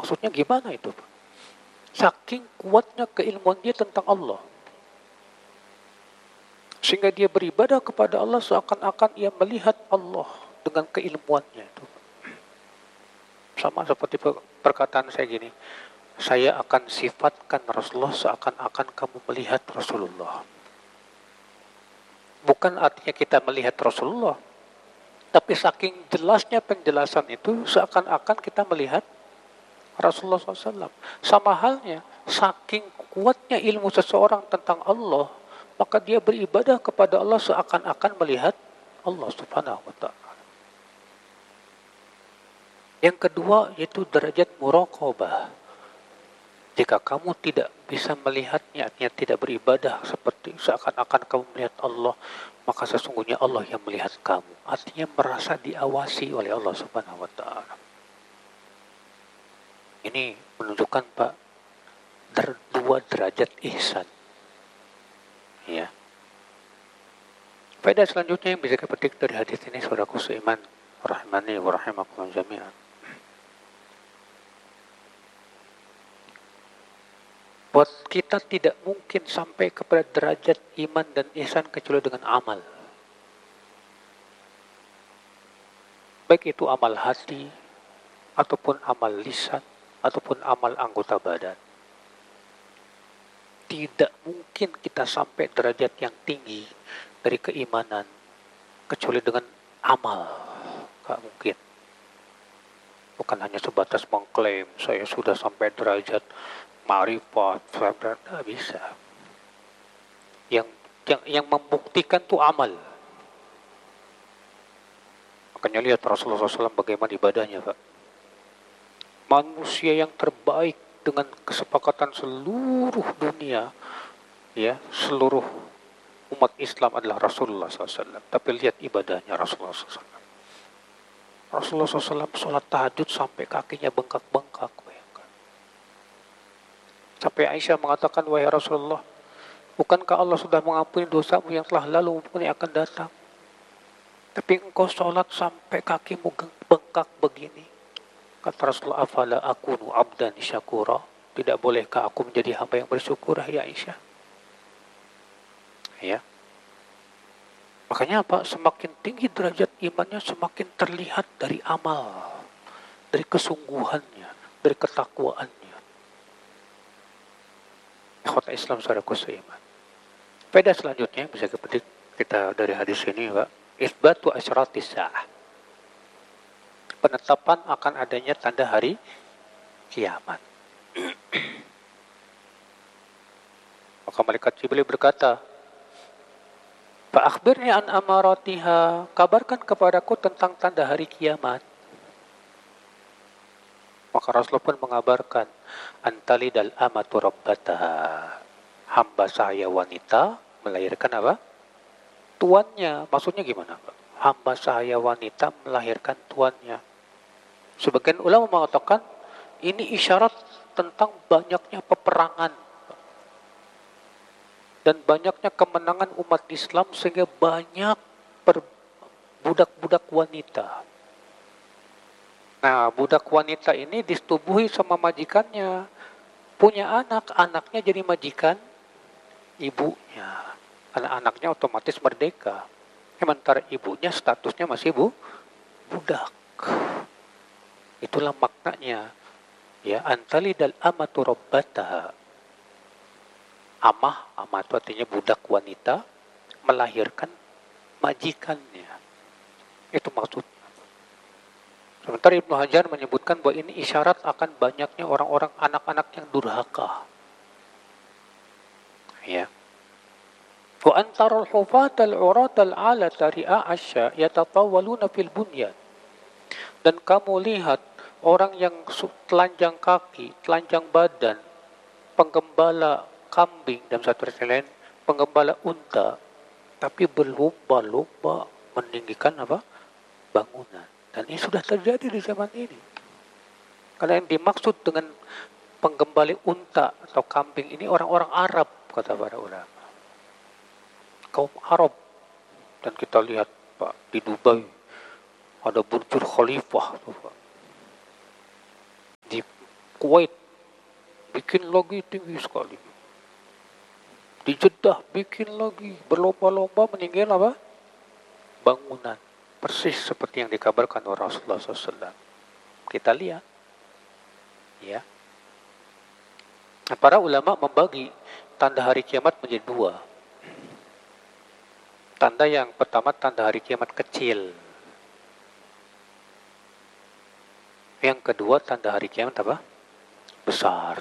Maksudnya gimana itu, Pak? Saking kuatnya keilmuan dia tentang Allah. Sehingga dia beribadah kepada Allah seakan-akan ia melihat Allah dengan keilmuannya itu. Sama seperti perkataan saya gini, saya akan sifatkan Rasulullah seakan-akan kamu melihat Rasulullah. Bukan artinya kita melihat Rasulullah, tapi saking jelasnya penjelasan itu seakan-akan kita melihat Rasulullah SAW. Sama halnya, saking kuatnya ilmu seseorang tentang Allah, maka dia beribadah kepada Allah seakan-akan melihat Allah Subhanahu wa Ta'ala. Yang kedua yaitu derajat muraqabah. Jika kamu tidak bisa melihatnya, artinya tidak beribadah seperti seakan-akan kamu melihat Allah, maka sesungguhnya Allah yang melihat kamu. Artinya merasa diawasi oleh Allah Subhanahu wa Ta'ala. Ini menunjukkan, Pak, dua derajat ihsan. Ya. Faedah selanjutnya yang bisa kita petik dari hadis ini, saudaraku seiman, rahimani wa rahimakumullah jami'an. Buat kita tidak mungkin sampai kepada derajat iman dan ihsan kecuali dengan amal. Baik itu amal hati, ataupun amal lisan, ataupun amal anggota badan. Tidak mungkin kita sampai derajat yang tinggi dari keimanan kecuali dengan amal. Gak mungkin. Bukan hanya sebatas mengklaim saya sudah sampai derajat ma'rifat, tidak bisa. Yang membuktikan itu amal. Makanya lihat Rasulullah SAW bagaimana ibadahnya, Pak. Manusia yang terbaik dengan kesepakatan seluruh dunia, ya, seluruh umat Islam adalah Rasulullah SAW. Tapi lihat ibadahnya Rasulullah SAW. Rasulullah SAW sholat tahajud sampai kakinya bengkak-bengkak. Sampai Aisyah mengatakan, wahai Rasulullah, bukankah Allah sudah mengampuni dosamu yang telah lalu maupun yang akan datang? Tapi engkau sholat sampai kakimu bengkak begini. Kata Rasulullah, afala akunu abdan syakura. Tidak bolehkah aku menjadi hamba yang bersyukur, ya Aisyah? Ya. Makanya apa? Semakin tinggi derajat imannya, semakin terlihat dari amal, dari kesungguhannya, dari ketakwaannya. Ikhwata Islam saudaraku seiman. Faedah selanjutnya yang bisa kita dari hadis ini, Pak, isbatu asyratis sa'ah. Penetapan akan adanya tanda hari kiamat. Maka malaikat Jibril berkata, fa akhbirni an amaratiha, kabarkan kepadaku tentang tanda hari kiamat. Maka Rasulullah pun mengabarkan, antalidal amatu rabbataha, hamba sahaya wanita melahirkan apa? Tuannya. Maksudnya gimana, Pak? Hamba sahaya wanita melahirkan tuannya. Sebagian ulama mengatakan ini isyarat tentang banyaknya peperangan dan banyaknya kemenangan umat Islam sehingga banyak budak-budak wanita. Nah, budak wanita ini disetubuhi sama majikannya. Punya anak, anaknya jadi majikan ibunya. Anak-anaknya otomatis merdeka. Sementara ibunya statusnya masih budak. Itulah maknanya. Ya, antalidal amatu rabbataha. Amah itu artinya budak wanita melahirkan majikannya. Itu maksudnya. Sementara Ibnu Hajar menyebutkan bahwa ini isyarat akan banyaknya orang-orang anak-anak yang durhaka. Ya. Wa antarul hufatal uratal ala tari'a asya yatatawaluna fil bunyan. Dan kamu lihat orang yang telanjang kaki, telanjang badan, penggembala kambing dan satu lain, penggembala unta, tapi berlomba-lomba meninggikan apa? Bangunan. Dan ini sudah terjadi di zaman ini. Karena yang dimaksud dengan penggembala unta atau kambing ini orang-orang Arab, kata para ulama. Kaum Arab. Dan kita lihat, Pak, di Dubai ada Burj Khalifah, Pak. Di Kuwait bikin lagi tinggi sekali. Di Jeddah bikin lagi, berlomba-lomba meninggikan apa? Bangunan. Persis seperti yang dikabarkan oleh Rasulullah SAW. Kita lihat. Ya. Nah, para ulama membagi tanda hari kiamat menjadi dua. Tanda yang pertama tanda hari kiamat kecil. Yang kedua tanda hari kiamat apa? Besar.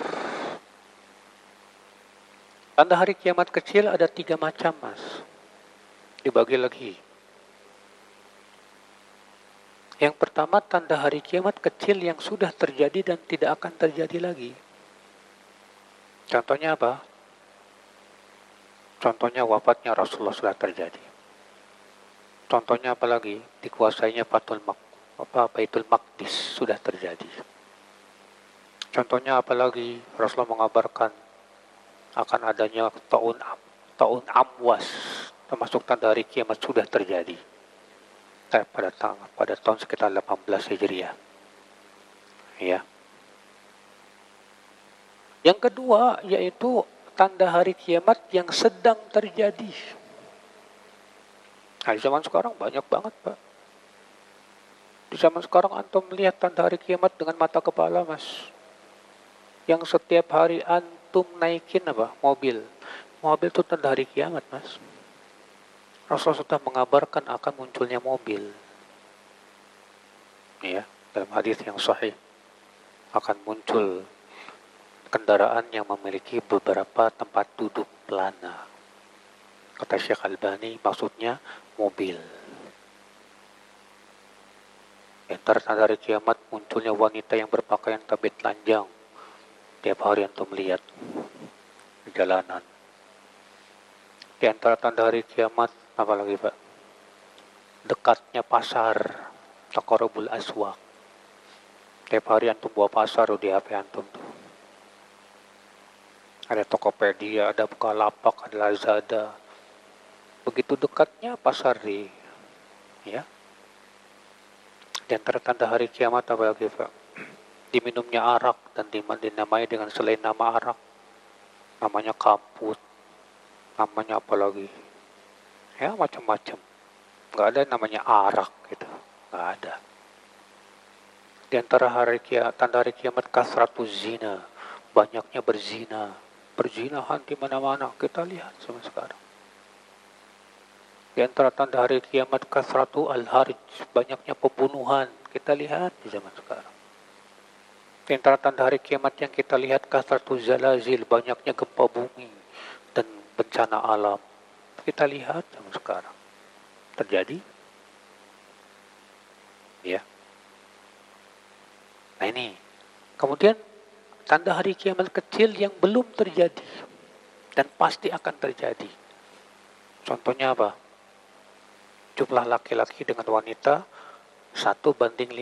Tanda hari kiamat kecil ada 3 macam, Mas. Dibagi lagi. Yang pertama tanda hari kiamat kecil yang sudah terjadi dan tidak akan terjadi lagi. Contohnya apa? Contohnya wafatnya Rasulullah sudah terjadi. Contohnya apa lagi? Dikuasainya Baitul Maqdis sudah terjadi. Contohnya apa lagi? Rasulullah mengabarkan akan adanya tahun Amwas, termasuk tanda hari kiamat sudah terjadi. Pada tahun sekitar 18 Hijriah. Ya. Yang kedua yaitu tanda hari kiamat yang sedang terjadi. Nah, di zaman sekarang banyak banget, Pak. Di zaman sekarang antum melihat tanda hari kiamat dengan mata kepala, Mas. Yang setiap hari antum naikin apa? Mobil. Mobil itu tanda hari kiamat, Mas. Rasulullah sudah mengabarkan akan munculnya mobil. Ya, dalam hadis yang sahih akan muncul kendaraan yang memiliki beberapa tempat duduk pelana. Kata Syekh Albani, maksudnya mobil. Entar tanda hari kiamat munculnya wanita yang berpakaian tabit telanjang. Tiap hari antum melihat di jalanan. Di antara tanda hari kiamat, apa lagi Pak? Dekatnya pasar, taqarrubul aswaq. Tiap hari antum bawa pasar di HP antum tuh. Ada Tokopedia, ada Bukalapak, ada Lazada. Begitu dekatnya pasar ya. Di antara tanda hari kiamat apa lagi Pak? Diminumnya arak dan dinamai dengan selain nama arak. Namanya kaput. Namanya apa lagi? Ya macam-macam. Gak ada namanya arak gitu. Gak ada. Di antara tanda hari kiamat kasratuz zina. Banyaknya berzina. Perzinahan di mana-mana. Kita lihat sama sekarang. Di antara tanda hari kiamat kasratu al-harj, banyaknya pembunuhan. Kita lihat di zaman sekarang. Di antara tanda hari kiamat yang kita lihat kasratu zalazil, banyaknya gempa bumi dan bencana alam. Kita lihat zaman sekarang. Terjadi. Ya. Nah ini. Kemudian tanda hari kiamat kecil yang belum terjadi dan pasti akan terjadi. Contohnya apa? Jumlah laki-laki dengan wanita 1:50.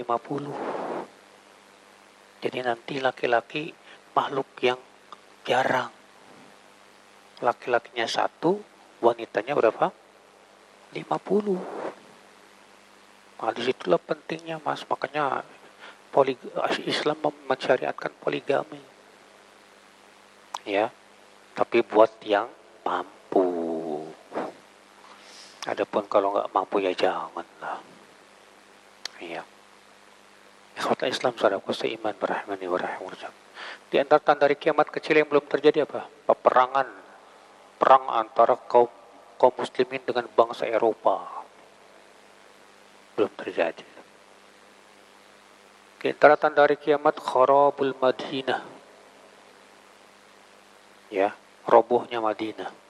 Jadi nanti laki-laki makhluk yang jarang. Laki-lakinya 1, wanitanya berapa? 50. Nah, disitulah pentingnya Mas. Makanya Islam mensyariatkan poligami. Ya. Tapi buat yang mampu. Adapun kalau nggak mampu ya janganlah. Iya. Ikhwata Islam saudaraku seiman berahmani wa rahimahullah. Di antara tanda hari kiamat kecil yang belum terjadi apa? Perang antara kaum muslimin dengan bangsa Eropa. Belum terjadi. Di antara tanda hari kiamat kharabul Madinah. Ya, robohnya Madinah.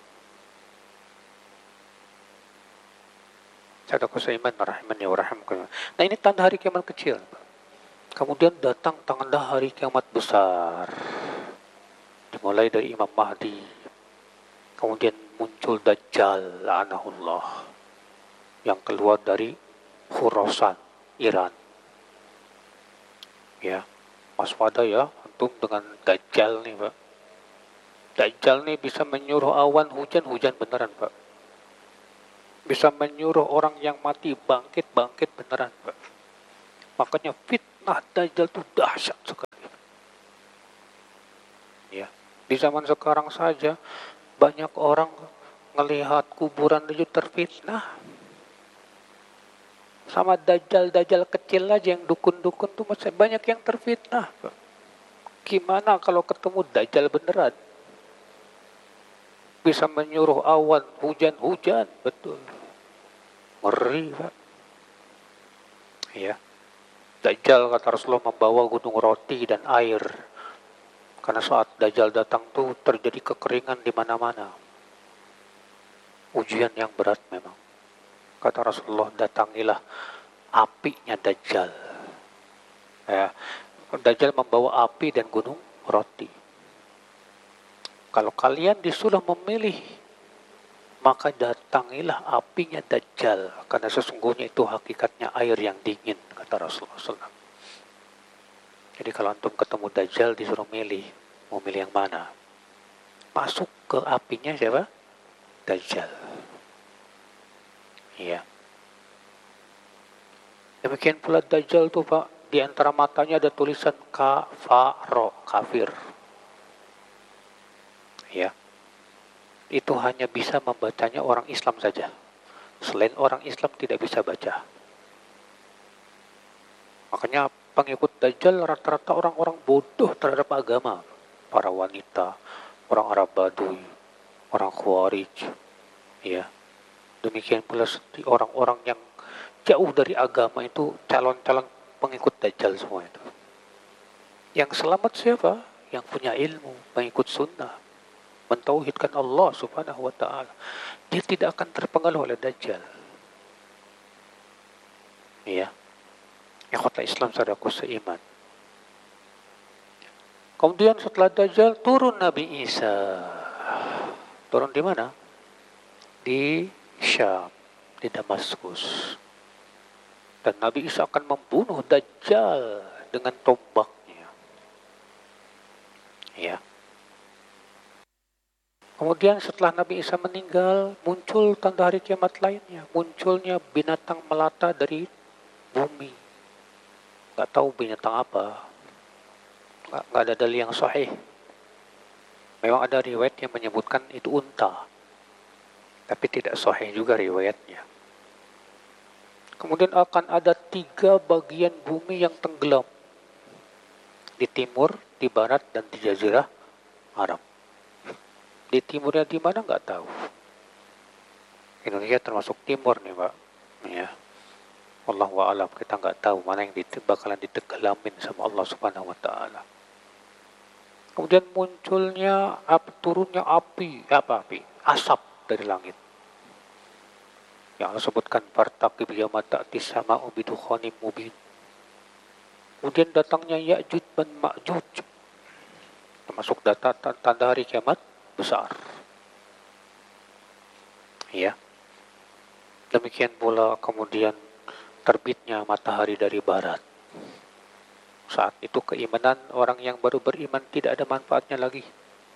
Saudaraku seiman rahimani wa rahimakumullah. Nah ini tanda hari kiamat kecil. Kemudian datang tanda hari kiamat besar. Dimulai dari Imam Mahdi. Kemudian muncul Dajjal la'anahullah. Yang keluar dari Khurasan, Iran. Ya, waspada ya antum dengan Dajjal nih Pak. Dajjal nih bisa menyuruh awan hujan beneran Pak. Bisa menyuruh orang yang mati bangkit beneran Pak. Makanya fitnah Dajjal itu dahsyat sekali. Di zaman sekarang saja banyak orang ngelihat kuburan itu terfitnah. Sama dajjal-dajjal kecil aja yang dukun-dukun tuh masih banyak yang terfitnah. Gimana kalau ketemu dajjal beneran? Bisa menyuruh awan hujan-hujan, betul. Ngeri, Pak. Ya. Dajjal kata Rasulullah membawa gunung roti dan air. Karena saat Dajjal datang tuh terjadi kekeringan di mana-mana. Ujian yang berat memang. Kata Rasulullah, datangilah apinya Dajjal. Ya. Dajjal membawa api dan gunung roti. Kalau kalian disuruh memilih, maka datangilah apinya Dajjal. Karena sesungguhnya itu hakikatnya air yang dingin, kata Rasulullah SAW. Jadi kalau antum ketemu Dajjal disuruh milih, mau milih yang mana? Masuk ke apinya siapa? Dajjal. Iya. Demikian pula Dajjal tuh Pak, di antara matanya ada tulisan kafaro, kafir. Ya. Itu hanya bisa membacanya orang Islam saja. Selain orang Islam tidak bisa baca. Makanya pengikut Dajjal rata-rata orang-orang bodoh terhadap agama. Para wanita, orang Arab Baduy, orang Khawarij. Ya. Demikian pula orang-orang yang jauh dari agama itu calon-calon pengikut Dajjal semua itu. Yang selamat siapa? Yang punya ilmu, pengikut sunnah, mentauhidkan Allah subhanahu wa ta'ala. Dia tidak akan terpengaruh oleh Dajjal. Ya. Yang kota Islam saudaraku seiman. Kemudian setelah Dajjal turun Nabi Isa. Turun di mana? Di Syam, di Damaskus. Dan Nabi Isa akan membunuh Dajjal dengan tombaknya. Ya. Kemudian setelah Nabi Isa meninggal, muncul tanda hari kiamat lainnya. Munculnya binatang melata dari bumi. Gak tahu binatang apa. Gak ada dalil yang sahih. Memang ada riwayat yang menyebutkan itu unta. Tapi tidak sahih juga riwayatnya. Kemudian akan ada 3 bagian bumi yang tenggelam. Di timur, di barat, dan di Jazirah Arab. Di timurnya di mana nggak tahu. Indonesia termasuk timur nih Pak. Ya. Wallahu a'lam, kita nggak tahu mana yang bakalan diteggelamin sama Allah Subhanahu wa ta'ala. Kemudian munculnya turunnya api, asap dari langit. Yang Allah sebutkan fartaqib yauma ta'ti sama'u bidukhanin mubin. Kemudian datangnya Ya'juj dan Ma'juj. Termasuk tanda hari kiamat besar. Ya. Demikian pula kemudian terbitnya matahari dari barat. Saat itu keimanan orang yang baru beriman tidak ada manfaatnya lagi.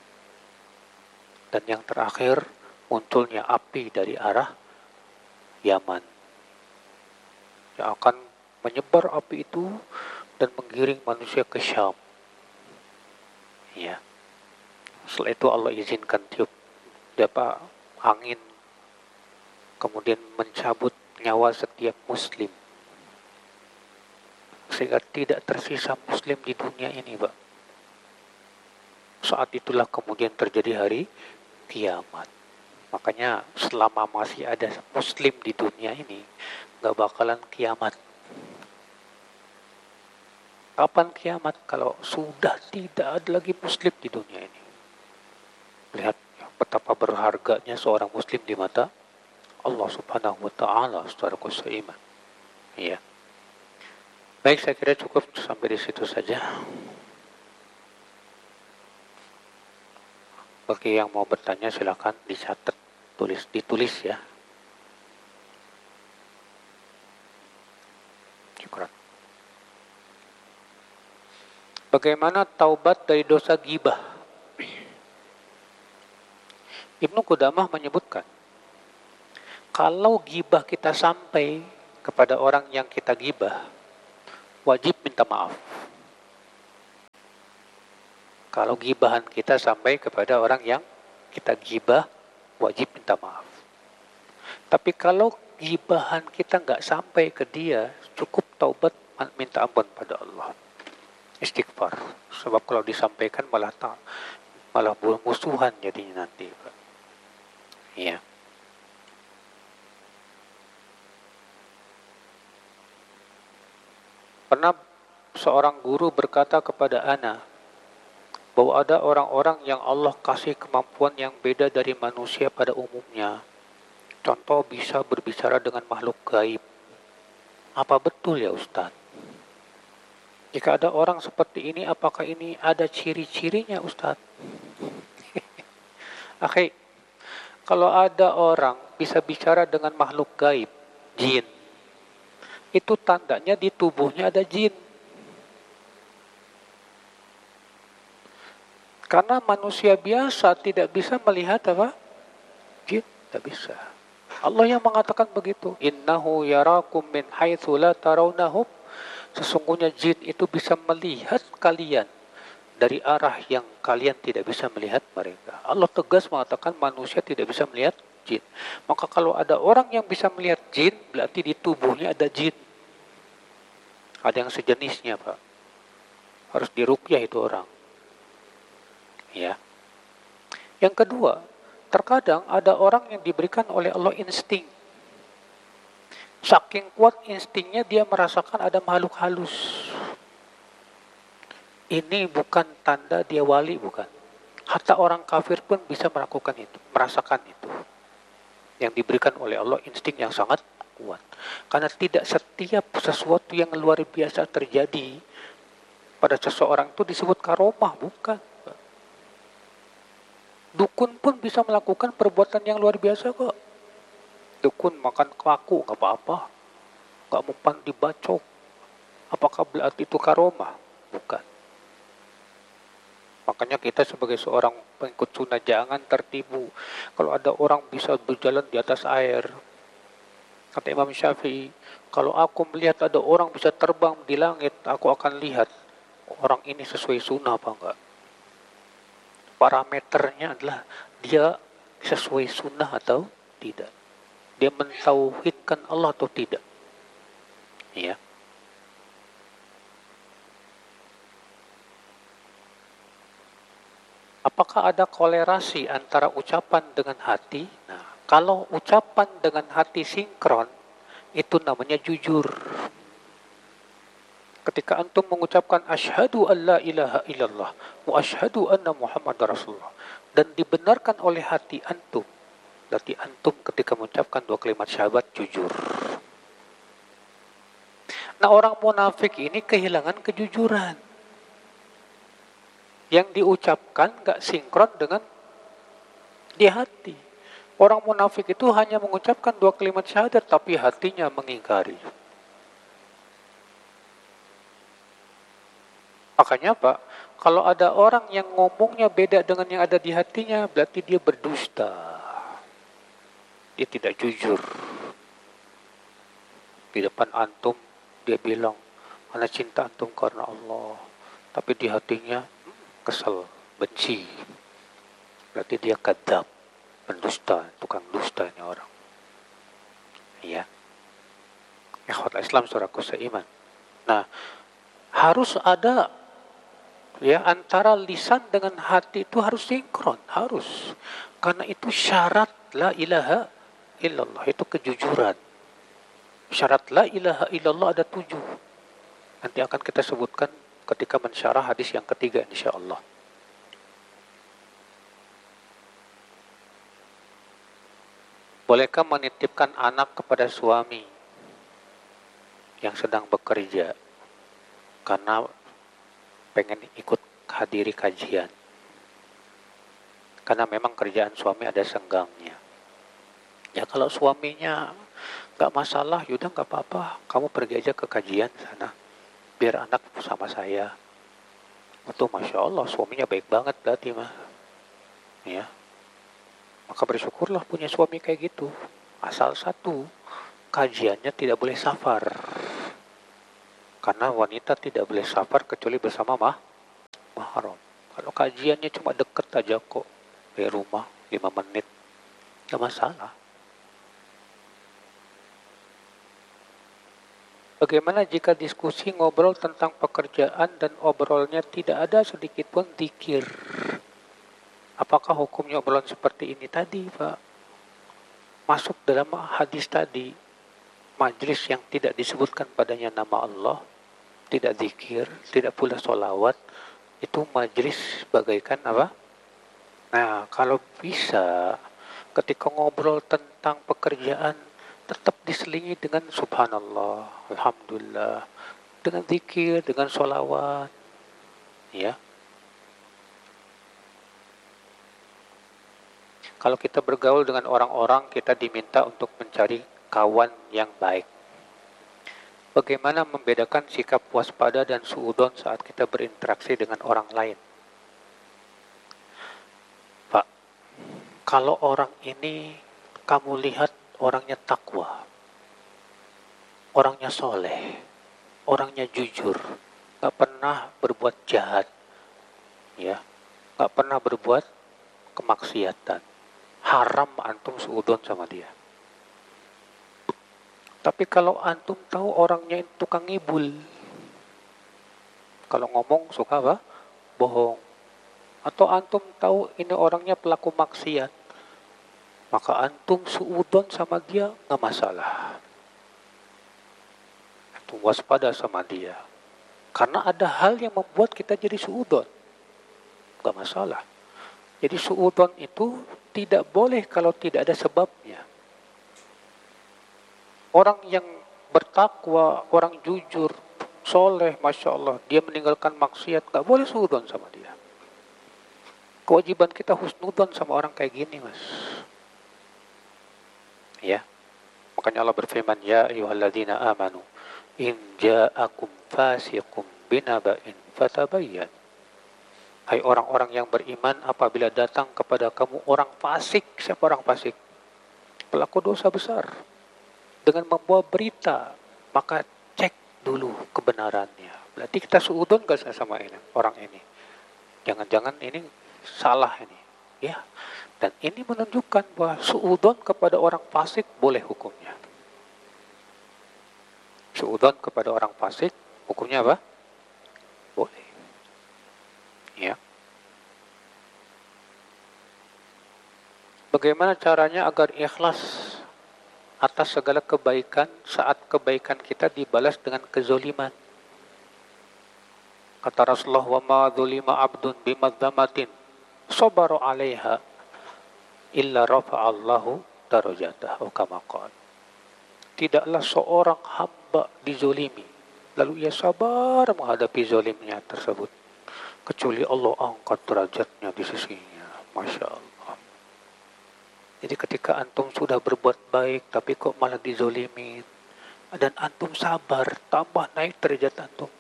Dan yang terakhir munculnya api dari arah Yaman. Yang akan menyebar api itu dan menggiring manusia ke Syam. Ya. Setelah itu Allah izinkan tiup angin, kemudian mencabut nyawa setiap muslim. Sehingga tidak tersisa muslim di dunia ini, Pak. Saat itulah kemudian terjadi hari kiamat. Makanya selama masih ada muslim di dunia ini, gak bakalan kiamat. Kapan kiamat? Kalau sudah tidak ada lagi muslim di dunia ini. Lihat betapa berharganya seorang muslim di mata Allah Subhanahu wa ta'ala, saudaraku seiman. Iya. Baik, saya kira cukup sampai di situ saja. Bagi yang mau bertanya silakan dicatat, ditulis ya. Syukran. Bagaimana taubat dari dosa ghibah? Ibnu Qudamah menyebutkan, kalau ghibah kita sampai kepada orang yang kita ghibah, wajib minta maaf. Kalau gibahan kita sampai kepada orang yang kita gibah, wajib minta maaf. Tapi kalau gibahan kita nggak sampai ke dia, cukup taubat, minta ampun pada Allah. Istighfar. Sebab kalau disampaikan malah musuhan jadinya nanti. Iya. Pernah seorang guru berkata kepada ana bahwa ada orang-orang yang Allah kasih kemampuan yang beda dari manusia pada umumnya. Contoh bisa berbicara dengan makhluk gaib. Apa betul ya Ustaz? Jika ada orang seperti ini, apakah ini ada ciri-cirinya Ustaz? Akhi, kalau ada orang bisa bicara dengan makhluk gaib, jin, itu tandanya di tubuhnya ada jin. Karena manusia biasa tidak bisa melihat apa? Jin, tidak bisa. Allah yang mengatakan begitu. Innahu yarakum min haitsu la tarawnahum. Sesungguhnya jin itu bisa melihat kalian dari arah yang kalian tidak bisa melihat mereka. Allah tegas mengatakan manusia tidak bisa melihat jin. Maka kalau ada orang yang bisa melihat jin, berarti di tubuhnya ada jin. Ada yang sejenisnya, Pak. Harus diruqyah itu orang. Ya. Yang kedua, terkadang ada orang yang diberikan oleh Allah insting. Saking kuat instingnya dia merasakan ada makhluk halus. Ini bukan tanda dia wali, bukan. Hatta orang kafir pun bisa melakukan itu, merasakan itu. Yang diberikan oleh Allah insting yang sangat kuat. Karena tidak setiap sesuatu yang luar biasa terjadi pada seseorang itu disebut karomah, bukan. Dukun pun bisa melakukan perbuatan yang luar biasa kok. Dukun makan kaku, nggak apa-apa. Nggak mempan dibacok. Apakah berarti itu karomah? Bukan. Makanya kita sebagai seorang pengikut sunnah jangan tertipu. Kalau ada orang bisa berjalan di atas air. Kata Imam Syafi'i, kalau aku melihat ada orang bisa terbang di langit, aku akan lihat orang ini sesuai sunnah apa enggak. Parameternya adalah dia sesuai sunnah atau tidak. Dia mentauhidkan Allah atau tidak. Ya. Apakah ada kolerasi antara ucapan dengan hati? Nah, kalau ucapan dengan hati sinkron, itu namanya jujur. Ketika antum mengucapkan asyhadu an la ilaha illallah wa asyhadu anna muhammadar rasulullah dan dibenarkan oleh hati antum, berarti antum ketika mengucapkan dua kalimat syahadat jujur. Nah, orang munafik ini kehilangan kejujuran. Yang diucapkan gak sinkron dengan di hati. Orang munafik itu hanya mengucapkan dua kalimat syahadat tapi hatinya mengingkari. Makanya Pak, kalau ada orang yang ngomongnya beda dengan yang ada di hatinya, berarti dia berdusta. Dia tidak jujur. Di depan antum, dia bilang, ana cinta antum karena Allah. Tapi di hatinya, kesel, benci. Berarti dia kadzab, pendusta, tukang dusta ini orang. Ya. Ikhwatul Islam saudaraku seiman. Nah, harus ada ya antara lisan dengan hati itu harus sinkron, harus. Karena itu syarat la ilaha illallah, itu kejujuran. Syarat la ilaha illallah ada 7. Nanti akan kita sebutkan ketika mensyarah hadis yang ketiga insyaallah. Bolehkah menitipkan anak kepada suami yang sedang bekerja karena pengen ikut hadiri kajian? Karena memang kerjaan suami ada senggangnya. Ya kalau suaminya gak masalah, yaudah gak apa-apa. Kamu pergi aja ke kajian sana. Biar anak sama saya. Itu Masya Allah, suaminya baik banget berarti mah. Ya. Maka bersyukurlah punya suami kayak gitu. Asal satu, kajiannya tidak boleh safar. Karena wanita tidak boleh safar kecuali bersama mahram. Kalau kajiannya cuma deket aja kok, dari rumah 5 menit, nggak masalah. Bagaimana jika diskusi ngobrol tentang pekerjaan dan obrolnya tidak ada sedikit pun dzikir? Apakah hukumnya obrolan seperti ini tadi, Pak? Masuk dalam hadis tadi, majlis yang tidak disebutkan padanya nama Allah, tidak zikir, tidak pula sholawat, itu majlis bagaikan apa? Nah, kalau bisa, ketika ngobrol tentang pekerjaan, tetap diselingi dengan subhanallah, alhamdulillah, dengan zikir, dengan sholawat, ya. Kalau kita bergaul dengan orang-orang, kita diminta untuk mencari kawan yang baik. Bagaimana membedakan sikap waspada dan suudon saat kita berinteraksi dengan orang lain? Pak, kalau orang ini kamu lihat orangnya takwa, orangnya soleh, orangnya jujur, gak pernah berbuat jahat, ya, gak pernah berbuat kemaksiatan, haram antum suudon sama dia. Tapi kalau antum tahu orangnya itu tukang ngibul, kalau ngomong suka apa? Bohong. Atau antum tahu ini orangnya pelaku maksiat, maka antum suudon sama dia nggak masalah. Antum waspada sama dia. Karena ada hal yang membuat kita jadi suudon, nggak masalah. Jadi suudon itu tidak boleh kalau tidak ada sebabnya. Orang yang bertakwa, orang jujur, soleh, Masya Allah, dia meninggalkan maksiat, gak boleh suudon sama dia. Kewajiban kita husnudon sama orang kayak gini, Mas. Ya, makanya Allah berfirman, Ya ayyuhalladzina amanu, in ja'akum fasiqum binaba'in fatabayyan. Hai orang-orang yang beriman, apabila datang kepada kamu orang fasik, siapa orang fasik? Pelaku dosa besar. Dengan membawa berita, maka cek dulu kebenarannya. Berarti kita suudon gak sama ini, orang ini. Jangan-jangan ini salah ini. Ya. Dan ini menunjukkan bahwa suudon kepada orang fasik boleh hukumnya. Suudon kepada orang fasik, hukumnya apa? Boleh. Ya. Bagaimana caranya agar ikhlas atas segala kebaikan saat kebaikan kita dibalas dengan kezoliman? Kata Rasulullah, wa ma dzulima abdun bimadzamatin sabaru 'alaiha illa rafa'allahu darajatahu kama qala. Tidaklah seorang hamba dizolimi lalu ia sabar menghadapi zolimnya tersebut kecuali Allah angkat derajatnya di sisinya. Masya Allah. Jadi ketika antum sudah berbuat baik tapi kok malah dizolimi dan antum sabar, tambah naik derajat antum.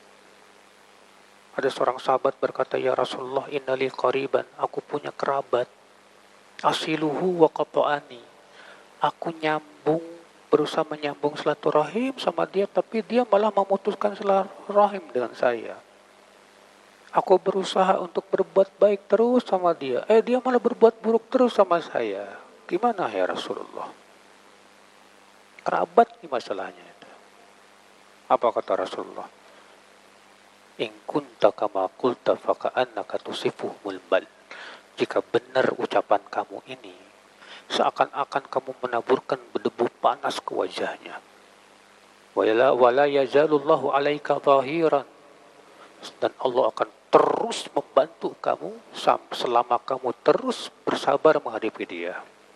Ada seorang sahabat berkata, Ya Rasulullah, innali qariban, aku punya kerabat, asiluhu wa qata'ani, aku berusaha menyambung silaturahim sama dia, tapi dia malah memutuskan silaturahim dengan saya. Aku berusaha untuk berbuat baik terus sama dia. Dia malah berbuat buruk terus sama saya. Gimana ya Rasulullah? Kerabat nih masalahnya itu. Apa kata Rasulullah? In kunta kama qulta faka'annaka tusifuhul bal. Jika benar ucapan kamu ini, seakan-akan kamu menaburkan berdebu panas ke wajahnya. Wala yazalullahu alaika zahiran. Dan Allah akan terus membantu kamu selama kamu terus bersabar menghadapi dia.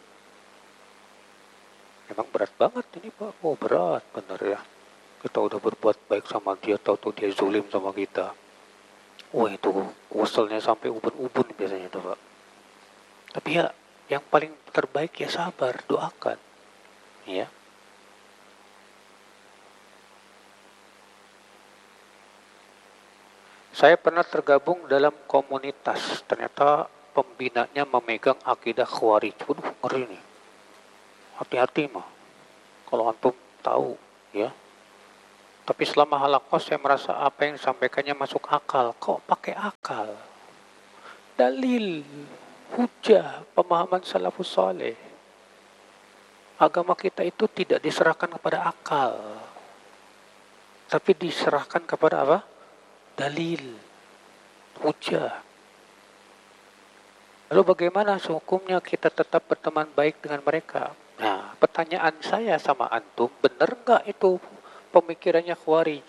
Memang berat banget ini Pak. Oh berat benar ya. Kita udah berbuat baik sama dia, tahu-tahu dia zulim sama kita. Wah itu kuselnya sampai ubun-ubun biasanya itu Pak. Tapi ya yang paling terbaik ya sabar, doakan. Ya. Saya pernah tergabung dalam komunitas. Ternyata pembinanya memegang akidah khawarij. Waduh, ngeri nih. Hati-hati mah. Kalau antum tahu, ya. Tapi selama halaqah saya merasa apa yang disampaikannya masuk akal. Kok pakai akal? dalil, hujah, pemahaman salafus saleh. Agama kita itu tidak diserahkan kepada akal, tapi diserahkan kepada apa? Dalil, hujah. Lalu bagaimana hukumnya kita tetap berteman baik dengan mereka? Nah, pertanyaan saya sama antum, benar nggak itu pemikirannya Khawarij?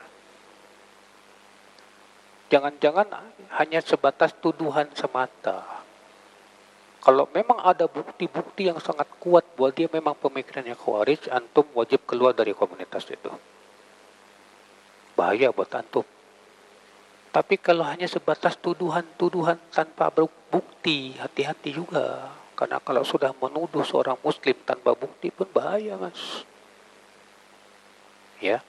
Jangan-jangan hanya sebatas tuduhan semata. Kalau memang ada bukti-bukti yang sangat kuat bahwa dia memang pemikirannya Khawarij, antum wajib keluar dari komunitas itu. Bahaya buat antum. Tapi kalau hanya sebatas tuduhan-tuduhan tanpa bukti, hati-hati juga. Karena kalau sudah menuduh seorang muslim tanpa bukti pun bahaya, Mas. Ya.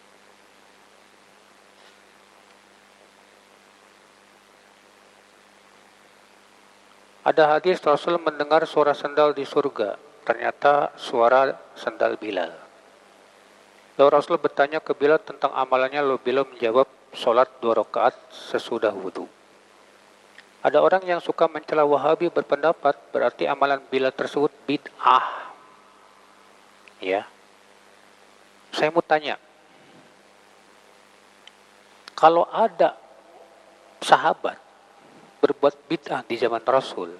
Ada hadis Rasul mendengar suara sandal di surga. Ternyata suara sandal Bilal. Lalu Rasul bertanya ke Bilal tentang amalannya, lalu Bilal menjawab, sholat 2 rakaat sesudah wudhu. Ada orang yang suka mencela Wahabi berpendapat berarti amalan Bilal tersebut bid'ah. Ya. Saya mau tanya, kalau ada sahabat berbuat bid'ah di zaman Rasul,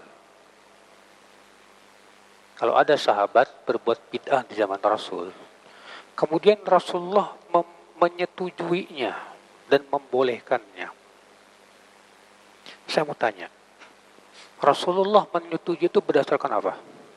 kalau ada sahabat berbuat bid'ah di zaman Rasul, kemudian Rasulullah menyetujuinya dan membolehkannya, saya mau tanya, Rasulullah menyetujui itu berdasarkan apa?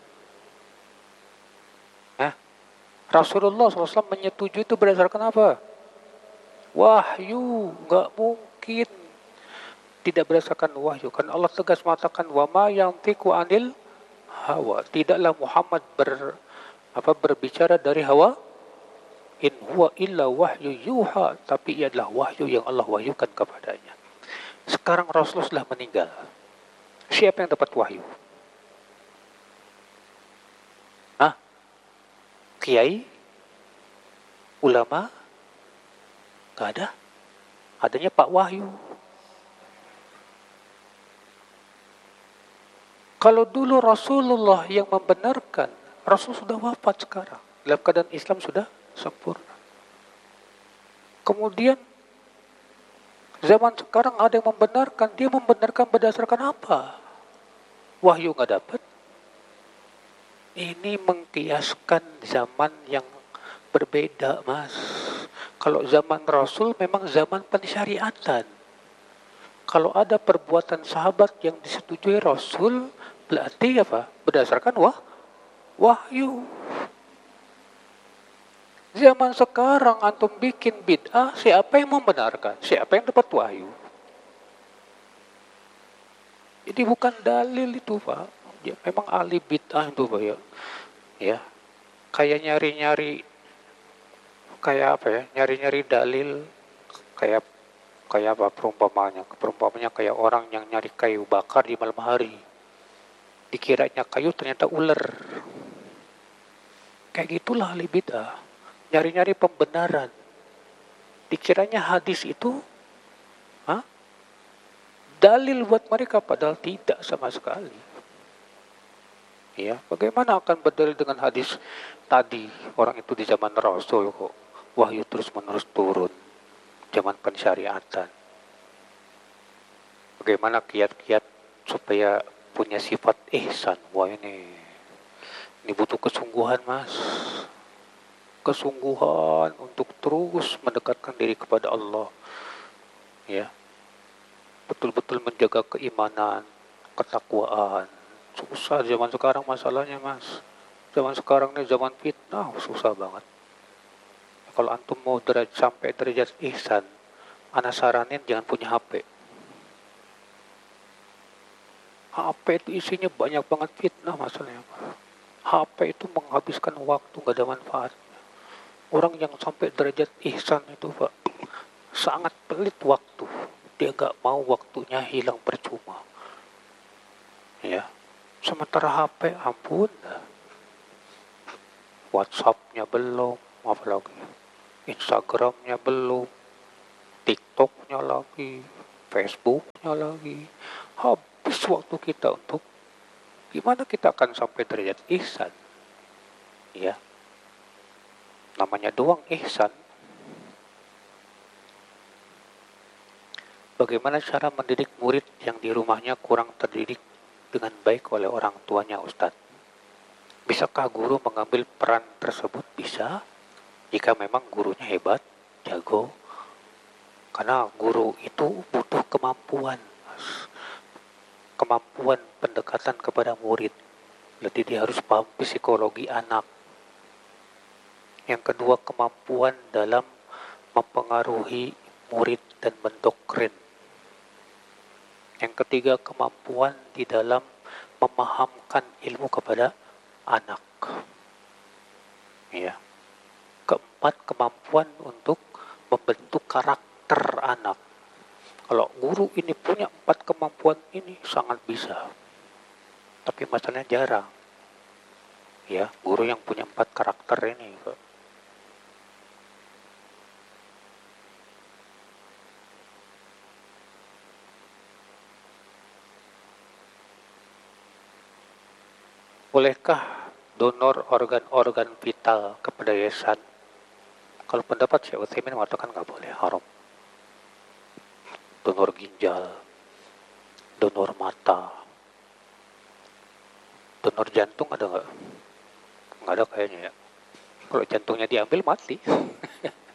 Rasulullah SAW menyetujui itu berdasarkan apa? Wahyu, nggak mungkin tidak berdasarkan wahyu. Kan Allah tegas mengatakan, wa ma yantiqu anil hawa. Tidaklah Muhammad berbicara dari hawa. In huwa illa wahyu yuha. Tapi ia adalah wahyu yang Allah wahyukan kepadanya. Sekarang Rasulullah sudah meninggal. Siapa yang dapat wahyu? Kiai? Ulama? Gak ada. Adanya Pak Wahyu. Kalau dulu Rasulullah yang membenarkan, Rasul sudah wafat sekarang. Dalam keadaan Islam sudah sempurna. Kemudian zaman sekarang ada yang membenarkan. Dia membenarkan berdasarkan apa? Wahyu gak dapat. Ini mengkiaskan zaman yang berbeda, Mas. Kalau zaman Rasul memang zaman pensyariatan. Kalau ada perbuatan sahabat yang disetujui Rasul, berarti apa? Berdasarkan wahyu. Zaman sekarang antum bikin bid'ah, siapa yang membenarkan? Siapa yang dapat wahyu? Jadi bukan dalil itu, Pak. Ya, memang ahli bid'ah itu, Pak, ya. Ya. Kayak nyari-nyari nyari-nyari dalil kayak apa perumpamanya kayak orang yang nyari kayu bakar di malam hari, dikiranya kayu ternyata ular. Kayak gitulah ahli bid'ah, nyari-nyari pembenaran, dikiranya hadis itu dalil buat mereka, padahal tidak sama sekali. Ya, bagaimana akan berdalil dengan hadis tadi? Orang itu di zaman Rasul kok wahyu terus-menerus turun, zaman pensyariatan. Bagaimana kiat-kiat supaya punya sifat ihsan? Wah, ini butuh kesungguhan, Mas. Kesungguhan untuk terus mendekatkan diri kepada Allah. Ya. Betul-betul menjaga keimanan, ketakwaan. Susah zaman sekarang masalahnya, Mas. Zaman sekarang ini zaman fitnah, susah banget. Kalau antum mau sampai derajat ihsan, ana saranin jangan punya HP. HP itu isinya banyak banget fitnah masalahnya. HP itu menghabiskan waktu, gak ada manfaatnya. Orang yang sampai derajat ihsan itu, Pak, sangat pelit waktu. Dia gak mau waktunya hilang percuma. Ya. Sementara HP, ampun, WhatsApp-nya belum, apalagi Instagram-nya belum, TikTok-nya lagi, Facebook-nya lagi, Habis waktu kita untuk gimana kita akan sampai derajat ihsan? Ya, namanya doang ihsan. Bagaimana cara mendidik murid yang di rumahnya kurang terdidik dengan baik oleh orang tuanya, Ustadz? Bisakah guru mengambil peran tersebut? Bisa, jika memang gurunya hebat, jago. Karena guru itu butuh kemampuan pendekatan kepada murid. Jadi dia harus paham psikologi anak. Yang kedua, kemampuan dalam mempengaruhi murid dan mendoktrin. Yang ketiga, kemampuan di dalam memahamkan ilmu kepada anak. Ya. Keempat, kemampuan untuk membentuk karakter anak. Kalau guru ini punya 4 kemampuan ini sangat bisa. Tapi masalahnya jarang. Ya, guru yang punya 4 karakter ini. Bolehkah donor organ-organ vital kepada yayasan? Kalau pendapat Syekh Utsaimin mengatakan nggak boleh, haram. Donor ginjal, donor mata, donor jantung ada nggak? Nggak ada kayaknya ya. Kalau jantungnya diambil mati.